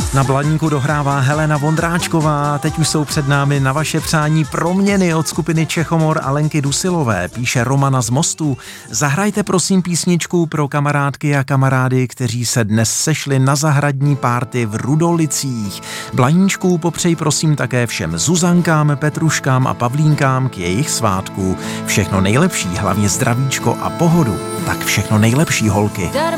Na Blaníku dohrává Helena Vondráčková, teď už jsou před námi na vaše přání proměny od skupiny Čechomor a Lenky Dusilové, píše Romana z Mostu. Zahrajte prosím písničku pro kamarádky a kamarády, kteří se dnes sešli na zahradní párty v Rudolicích. Blaníčku popřej prosím také všem Zuzankám, Petruškám a Pavlínkám k jejich svátku. Všechno nejlepší, hlavně zdravíčko a pohodu. Tak všechno nejlepší, holky.